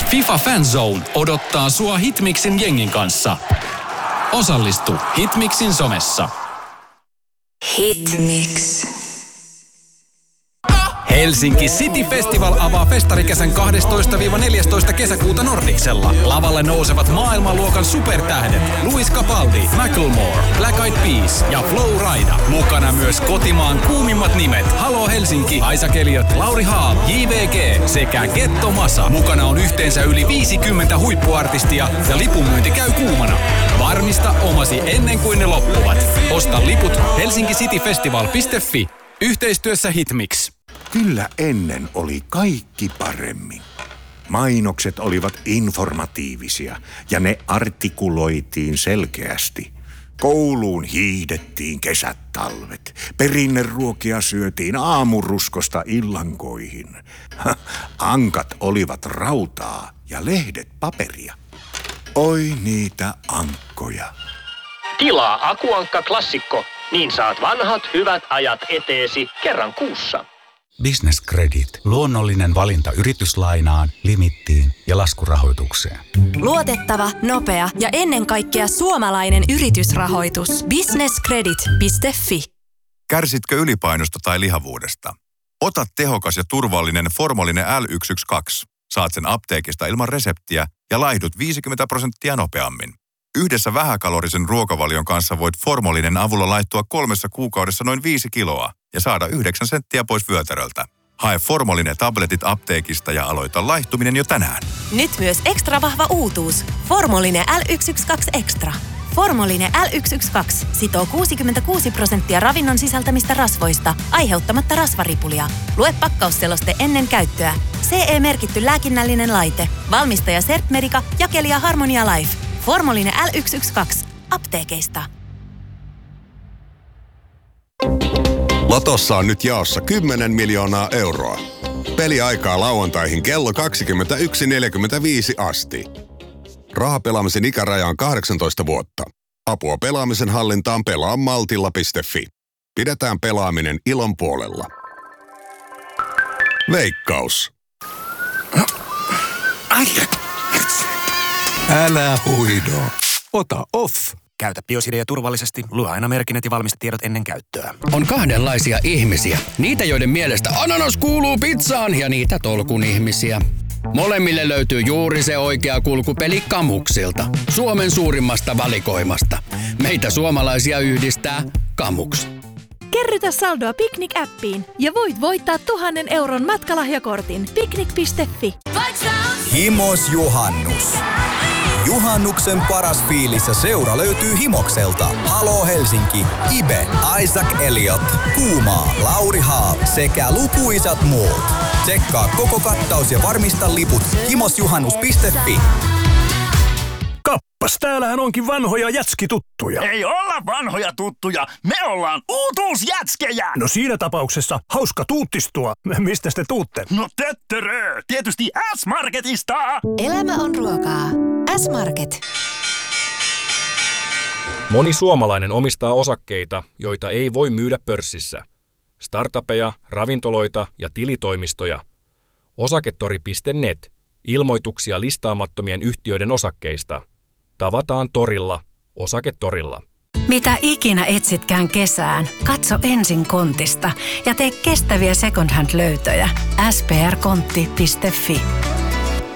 FIFA Fanzone odottaa sua Hitmixin jengin kanssa. Osallistu Hitmixin somessa. Hitmix. Helsinki City Festival avaa festarikesän 12-14 kesäkuuta Nordicsella. Lavalle nousevat maailmanluokan supertähdet Luis Capaldi, Macklemore, Black Eyed Peas ja Flow Rida. Mukana myös kotimaan kuumimmat nimet Halo Helsinki, Isaac Elliot, Lauri Haal, JVG sekä Getto Masa. Mukana on yhteensä yli 50 huippuartistia ja lipunmyynti käy kuumana. Varmista omasi ennen kuin ne loppuvat. Osta liput helsinkicityfestival.fi. Yhteistyössä Hitmix. Kyllä ennen oli kaikki paremmin. Mainokset olivat informatiivisia ja ne artikuloitiin selkeästi. Kouluun hiihdettiin kesät talvet. Perinneruokia syötiin aamuruskosta illankoihin. Ankat olivat rautaa ja lehdet paperia. Oi niitä ankkoja. Tilaa Akuankka Klassikko, niin saat vanhat hyvät ajat eteesi kerran kuussa. Business Credit. Luonnollinen valinta yrityslainaan, limittiin ja laskurahoitukseen. Luotettava, nopea ja ennen kaikkea suomalainen yritysrahoitus. Businesscredit.fi. Kärsitkö ylipainosta tai lihavuudesta? Ota tehokas ja turvallinen Formolinen L112. Saat sen apteekista ilman reseptiä ja laihdut 50% nopeammin. Yhdessä vähäkalorisen ruokavalion kanssa voit Formolinen avulla laihtua 3 kuukaudessa noin 5 kiloa ja saada 9 senttiä pois vyötäröltä. Hae Formolinen tabletit apteekista ja aloita laihtuminen jo tänään. Nyt myös ekstra vahva uutuus. Formolinen L112 Extra. Formolinen L112 sitoo 66% ravinnon sisältämistä rasvoista, aiheuttamatta rasvaripulia. Lue pakkausseloste ennen käyttöä. CE-merkitty lääkinnällinen laite. Valmistaja Sertmedica, jakelija Harmonia Life. Formolinen L112. Apteekeista. Lotossa on nyt jaossa 10 miljoonaa euroa. Peliaikaa lauantaihin kello 21.45 asti. Rahapelaamisen ikäraja on 18 vuotta. Apua pelaamisen hallintaan pelaa maltilla.fi. Pidetään pelaaminen ilon puolella. Veikkaus. Älä huido. Ota off. Käytä Biosidea turvallisesti. Lue aina merkinnät ja valmistetiedot ennen käyttöä. On kahdenlaisia ihmisiä. Niitä, joiden mielestä ananas kuuluu pizzaan ja niitä tolkun ihmisiä. Molemmille löytyy juuri se oikea kulkupeli Kamuksilta. Suomen suurimmasta valikoimasta. Meitä suomalaisia yhdistää Kamuks. Kerrytä saldoa Picnic-appiin ja voit voittaa 1 000 euron matkalahjakortin. Picnic.fi. Himos Juhannus. Juhannuksen paras fiilis ja seura löytyy Himokselta. Halo Helsinki, Ibe, Isaac Elliot, Kuumaa, Lauri Haal sekä lukuisat muut. Tsekkaa koko kattaus ja varmista liput himosjuhannus.fi. Kappas, täällähän onkin vanhoja jätskituttuja. Ei olla vanhoja tuttuja, me ollaan uutuusjätskejä! No siinä tapauksessa hauska tuuttistua. Mistä te tuutte? No töttörö, tietysti S-Marketista! Elämä on ruokaa. S-Market. Moni suomalainen omistaa osakkeita, joita ei voi myydä pörssissä. Startupeja, ravintoloita ja tilitoimistoja. Osaketori.net. Ilmoituksia listaamattomien yhtiöiden osakkeista. Tavataan torilla. Osaketorilla. Mitä ikinä etsitkään kesään, katso ensin Kontista ja tee kestäviä second hand -löytöjä. sprkontti.fi.